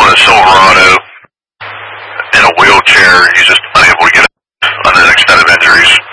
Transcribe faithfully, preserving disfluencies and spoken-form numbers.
a Silverado in a wheelchair. He's just unable to get up under an extent of injuries.